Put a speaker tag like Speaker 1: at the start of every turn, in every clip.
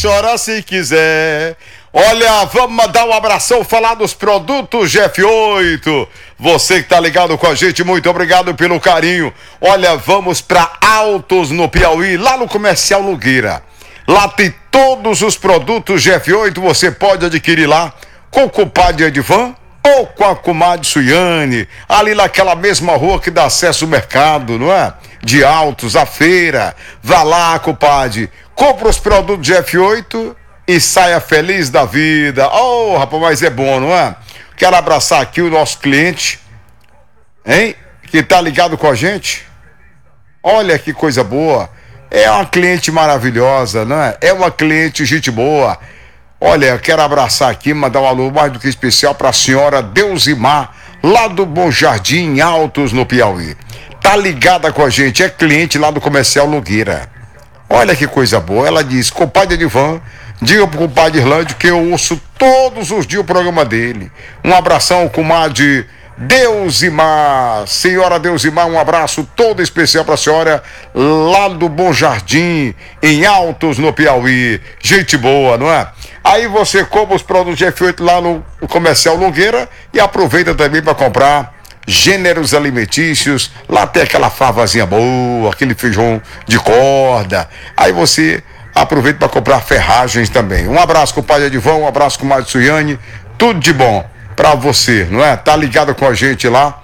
Speaker 1: chora se quiser. Olha, vamos mandar um abração, falar dos produtos GF8. Você que tá ligado com a gente, muito obrigado pelo carinho. Olha, vamos para Altos no Piauí, lá no Comercial Nogueira. Lá tem todos os produtos GF8, você pode adquirir lá com o compadre Edivan ou com a comadre Suiane, ali naquela mesma rua que dá acesso ao mercado, não é? De Altos, a feira. Vá lá, compadre, compra os produtos GF8 e saia feliz da vida. Oh, rapaz, mas é bom, não é? Quero abraçar aqui o nosso cliente, hein? Que tá ligado com a gente. Olha que coisa boa. É uma cliente maravilhosa, não é? É uma cliente gente boa. Olha, eu quero abraçar aqui, mandar um alô mais do que especial para a senhora Deusimar, lá do Bom Jardim, Altos, no Piauí. Tá ligada com a gente, é cliente lá do Comercial Nogueira. Olha que coisa boa. Ela diz: compadre Edivan, diga pro compadre Irlândio que eu ouço todos os dias o programa dele. Um abração, comadre Deusimar. Senhora Deusimar, um abraço todo especial pra senhora lá do Bom Jardim, em Altos, no Piauí. Gente boa, não é? Aí você compra os produtos GF8 lá no Comercial Nogueira e aproveita também para comprar gêneros alimentícios. Lá tem aquela favazinha boa, aquele feijão de corda. Aí você aproveita para comprar ferragens também. Um abraço, compadre Edivan, um abraço, comadre Suiane. Tudo de bom para você, não é? Tá ligado com a gente lá.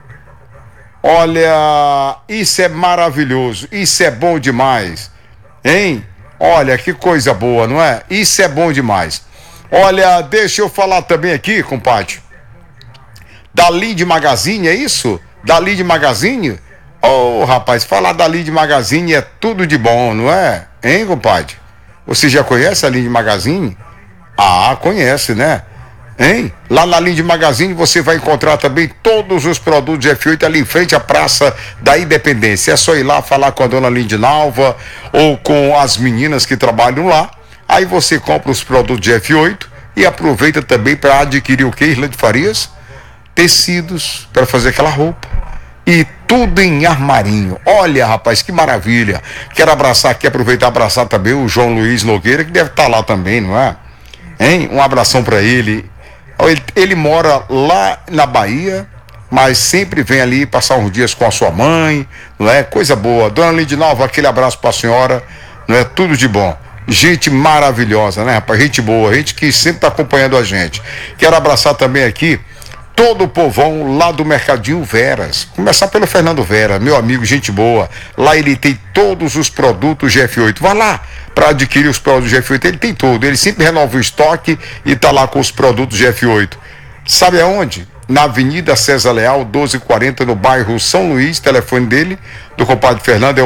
Speaker 1: Olha, isso é maravilhoso, isso é bom demais, hein? Olha, que coisa boa, não é? Isso é bom demais. Olha, deixa eu falar também aqui, compadre, da Linde Magazine, é isso? Da Linde Magazine? Ô, rapaz, falar da Linde Magazine é tudo de bom, não é? Hein, compadre? Você já conhece a Linde Magazine? Ah, conhece, né? Hein? Lá na Linde Magazine você vai encontrar também todos os produtos F8 ali em frente à Praça da Independência. É só ir lá falar com a dona Linde Nalva ou com as meninas que trabalham lá. Aí você compra os produtos de F8 e aproveita também para adquirir o que, Irlande Farias? Tecidos para fazer aquela roupa. E tudo em armarinho. Olha, rapaz, que maravilha. Quero abraçar aqui, aproveitar e abraçar também o João Luiz Nogueira, que deve estar lá também, não é? Hein? Um abração para ele. Ele mora lá na Bahia, mas sempre vem ali passar uns dias com a sua mãe, não é? Coisa boa. Dona Linde Nova, aquele abraço para a senhora, não é? Tudo de bom. Gente maravilhosa, né, rapaz? Gente boa, gente que sempre está acompanhando a gente. Quero abraçar também aqui todo o povão lá do Mercadinho Veras. Começar pelo Fernando Vera, meu amigo, gente boa. Lá ele tem todos os produtos GF8. Vai lá para adquirir os produtos GF8. Ele tem tudo. Ele sempre renova o estoque e tá lá com os produtos GF8. Sabe aonde? Na Avenida César Leal, 1240, no bairro São Luís. Telefone dele, do compadre Fernando, é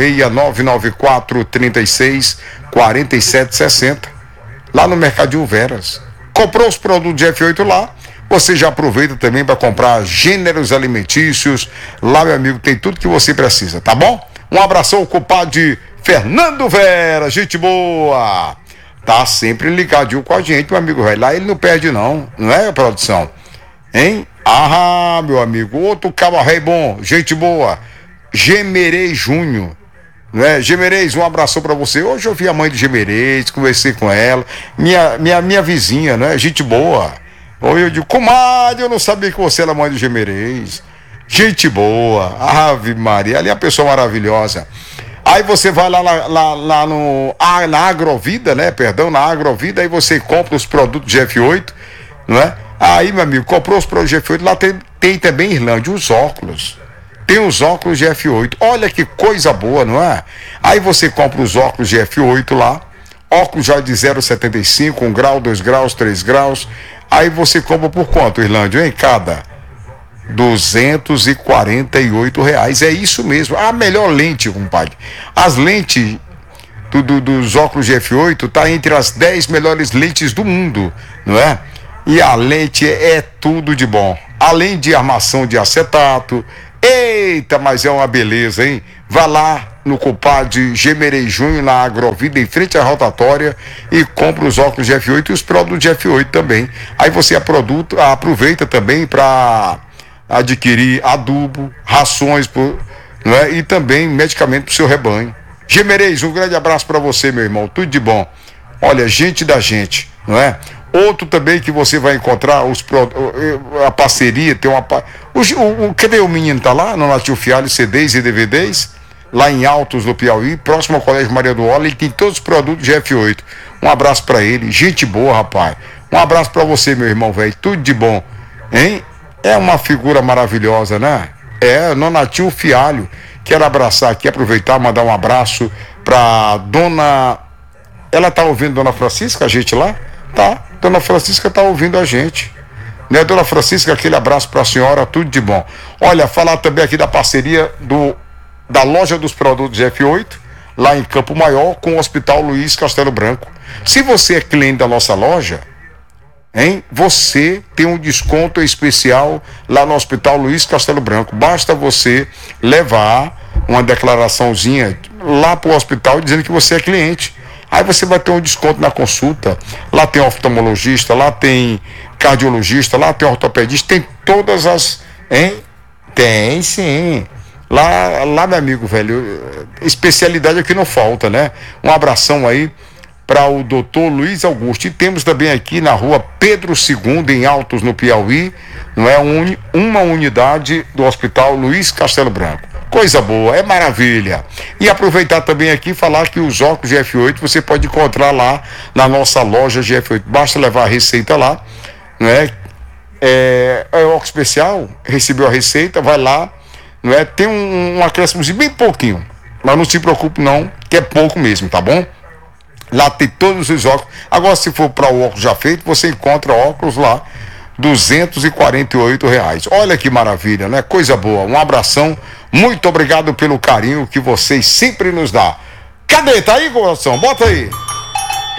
Speaker 1: 86-994-36-4760. Lá no Mercadinho Veras. Comprou os produtos GF8 lá, você já aproveita também para comprar gêneros alimentícios. Lá, meu amigo, tem tudo que você precisa, tá bom? Um abração, compadre Fernando Vera, gente boa. Tá sempre ligadinho com a gente, meu amigo velho. Lá ele não perde não é, produção? Hein? Ah, meu amigo, outro camaré bom, gente boa. Gemerez Júnior, né? Gemerez, um abração para você. Hoje eu vi a mãe de Gemerez, conversei com ela, minha vizinha, né? Gente boa. Ou eu digo, comadre, eu não sabia que você era mãe do Gemerez. Gente boa, Ave Maria, ali é uma pessoa maravilhosa. Aí você vai lá na Agrovida, né? Perdão, na Agrovida, aí você compra os produtos de F8, não é? Aí, meu amigo, comprou os produtos de F8, lá tem também, Irlândia, os óculos. Tem os óculos de F8, olha que coisa boa, não é? Aí você compra os óculos de F8 lá, óculos já de 0,75, 1 grau, 2 graus, 3 graus. Aí você compra por quanto, Irlândia, hein? Cada R$248. É isso mesmo. A melhor lente, compadre. As lentes dos óculos de F8 tá entre as 10 melhores lentes do mundo, não é? E a lente é tudo de bom. Além de armação de acetato. Eita, mas é uma beleza, hein? Vá lá no compadre Gemerez Júnior, na Agrovida, em frente à rotatória, e compra os óculos de F8 e os produtos de F8 também. Aí você aproveita também para adquirir adubo, rações, não é? E também medicamento para o seu rebanho. Gemerez, um grande abraço para você, meu irmão. Tudo de bom. Olha, gente da gente, não é? Outro também que você vai encontrar a parceria, tem uma. Cadê o menino? Tá lá no Natil Fialho, CDs e DVDs, lá em Altos, no Piauí, próximo ao Colégio Maria do Ola, ele tem todos os produtos de F8. Um abraço pra ele, gente boa, rapaz. Um abraço pra você, meu irmão, velho. Tudo de bom, hein? É uma figura maravilhosa, né? É, no Natil Fialho. Quero abraçar aqui, aproveitar, mandar um abraço pra dona. Ela tá ouvindo Dona Francisca, a gente lá? Tá. Dona Francisca tá ouvindo a gente. Né, Dona Francisca, aquele abraço pra senhora, tudo de bom. Olha, falar também aqui da parceria da loja dos produtos F8, lá em Campo Maior, com o Hospital Luiz Castelo Branco. Se você é cliente da nossa loja, hein, você tem um desconto especial lá no Hospital Luiz Castelo Branco. Basta você levar uma declaraçãozinha lá pro hospital dizendo que você é cliente. Aí você vai ter um desconto na consulta. Lá tem oftalmologista, lá tem cardiologista, lá tem ortopedista, tem todas as... Hein? Tem sim. Lá, meu amigo, velho, especialidade aqui não falta, né? Um abração aí para o doutor Luiz Augusto. E temos também aqui na rua Pedro II, em Altos, no Piauí, não é? Uma unidade do Hospital Luiz Castelo Branco. Coisa boa, é maravilha. E aproveitar também aqui e falar que os óculos de F8 você pode encontrar lá na nossa loja de F8. Basta levar a receita lá, não é? É óculos especial, recebeu a receita, vai lá, não é? Tem um acréscimo bem pouquinho, mas não se preocupe não, que é pouco mesmo, tá bom? Lá tem todos os óculos. Agora, se for para o óculos já feito, você encontra óculos lá, R$248. Olha que maravilha, né? Coisa boa. Um abração. Muito obrigado pelo carinho que vocês sempre nos dão. Cadê? Tá aí, coração? Bota aí.